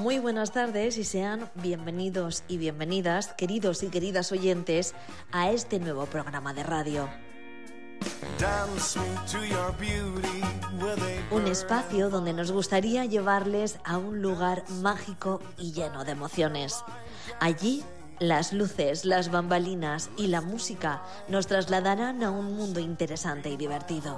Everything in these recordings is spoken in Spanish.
Muy buenas tardes y sean bienvenidos y bienvenidas, queridos y queridas oyentes, a este nuevo programa de radio. Un espacio donde nos gustaría llevarles a un lugar mágico y lleno de emociones. Allí, las luces, las bambalinas y la música nos trasladarán a un mundo interesante y divertido.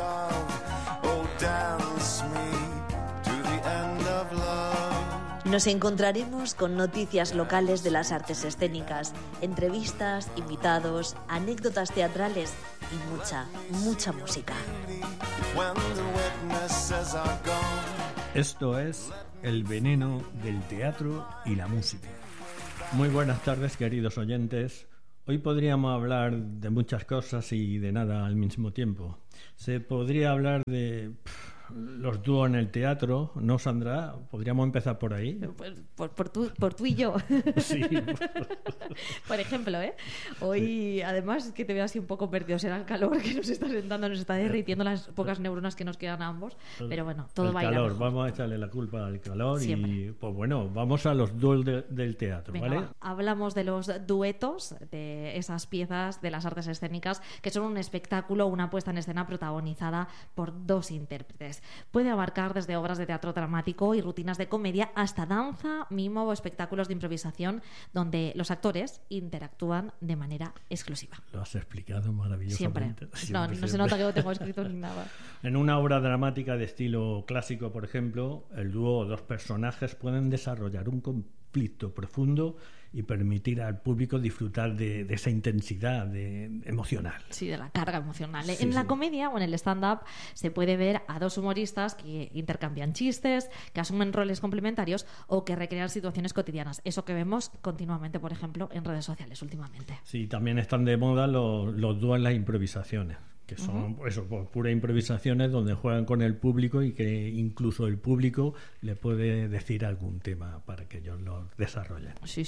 Nos encontraremos con noticias locales de las artes escénicas, entrevistas, invitados, anécdotas teatrales y mucha música. Esto es El veneno del teatro y la música. Muy buenas tardes, queridos oyentes. Hoy podríamos hablar de muchas cosas y de nada al mismo tiempo. Se podría hablar de los dúos en el teatro, ¿no, Sandra? Podríamos empezar por ahí. Por tú y yo. Sí. Por ejemplo, hoy, además, que te veo así un poco perdido, será el calor que nos está sentando, nos está derritiendo las pocas neuronas que nos quedan a ambos. Pero bueno, todo va a ir calor, mejor. vamos a echarle la culpa al calor. Siempre. Y pues bueno, vamos a los dúos del teatro. Venga, ¿vale? hablamos de los duetos, de esas piezas de las artes escénicas que son un espectáculo, una puesta en escena protagonizada por dos intérpretes. Puede abarcar desde obras de teatro dramático y rutinas de comedia hasta danza, mimo o espectáculos de improvisación donde los actores interactúan de manera exclusiva. Lo has explicado maravillosamente. No se nota que lo tengo escrito ni nada. En una obra dramática de estilo clásico, por ejemplo, el dúo o dos personajes pueden desarrollar un conflicto profundo y permitir al público disfrutar de esa intensidad emocional. Sí, de la carga emocional. Sí, en la comedia o en el stand-up se puede ver a dos humoristas que intercambian chistes, que asumen roles complementarios o que recrean situaciones cotidianas. Eso que vemos continuamente, por ejemplo, en redes sociales últimamente. Sí, también están de moda los dúos en las improvisaciones, que son puras improvisaciones donde juegan con el público y que incluso el público le puede decir algún tema para que ellos lo desarrollen. Sí.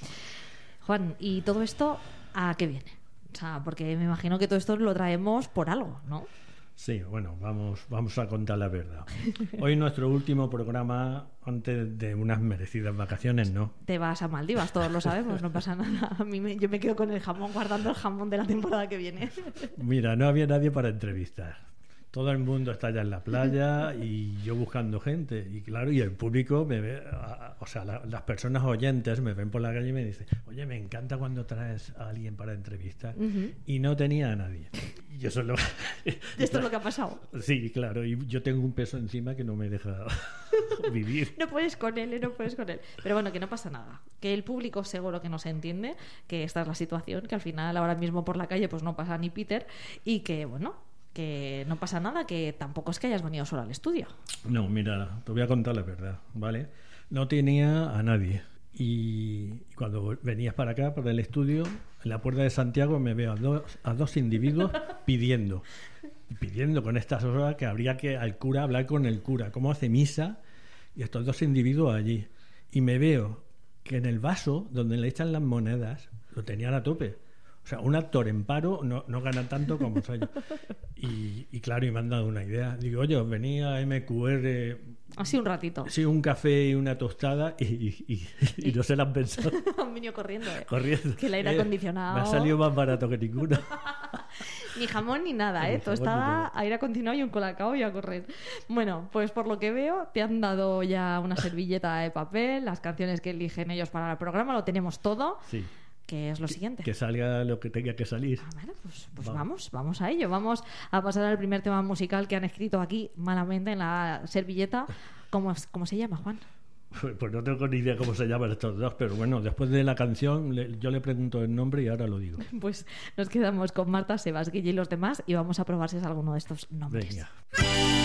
Juan, ¿y todo esto a qué viene? O sea, porque me imagino que todo esto lo traemos por algo, ¿no? Sí, bueno, vamos a contar la verdad. Hoy nuestro último programa antes de unas merecidas vacaciones, ¿no? Te vas a Maldivas, todos lo sabemos, no pasa nada. Yo me quedo con el jamón, guardando el jamón de la temporada que viene. Mira, no había nadie para entrevistar. Todo el mundo está ya en la playa y yo buscando gente. Y claro, y el público me ve, o sea, las personas oyentes me ven por la calle y me dicen, oye, me encanta cuando traes a alguien para entrevistar. Y no tenía a nadie. Y yo solo... Esto es lo que ha pasado. Sí, claro, y yo tengo un peso encima que no me deja vivir. No puedes con él. Pero bueno, que no pasa nada. Que el público seguro que nos entiende, que esta es la situación, que al final ahora mismo por la calle pues no pasa ni Peter y que, bueno, que no pasa nada, que tampoco es que hayas venido solo al estudio. No, mira, te voy a contar la verdad, ¿vale? No tenía a nadie. Y cuando venías para acá, para el estudio, en la puerta de Santiago me veo a dos individuos pidiendo con estas horas que habría que al cura hablar con el cura, cómo hace misa, y estos dos individuos allí. Y me veo que en el vaso donde le echan las monedas lo tenían a tope. O sea, un actor en paro no gana tanto como soy yo. Y claro, y me han dado una idea. Digo, oye, venía a MQR... Así un ratito. Sí, un café y una tostada y no se la han pensado. Han venido corriendo, Corriendo. Que el aire acondicionado... Me ha salido más barato que ninguno. Ni jamón ni nada, tostada, aire acondicionado y un colacao y a correr. Bueno, pues por lo que veo, te han dado ya una servilleta de papel, las canciones que eligen ellos para el programa, lo tenemos todo. Sí. Que es lo siguiente. Que salga lo que tenga que salir. Bueno, pues vamos a ello. Vamos a pasar al primer tema musical que han escrito aquí malamente en la servilleta. ¿Cómo se llama, Juan? Pues no tengo ni idea cómo se llaman estos dos, pero bueno, después de la canción yo le pregunto el nombre y ahora lo digo. Pues nos quedamos con Marta, Sebas, Guille y los demás y vamos a probar si es alguno de estos nombres. Venga.